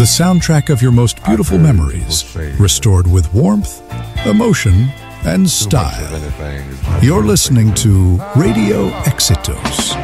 soundtrack of your most beautiful memories, restored with warmth, emotion, and style. You're listening to Radio Exitos.